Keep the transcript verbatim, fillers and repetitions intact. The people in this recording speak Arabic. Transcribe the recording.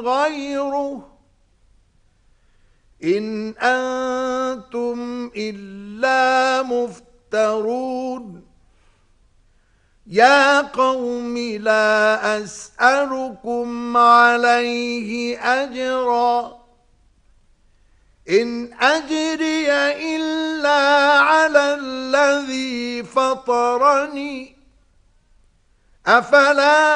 غيره إن أنتم إلا مفترون يا قوم لا أسألكم عليه أجرا إن أجري إلا على الذي فطرني أفلا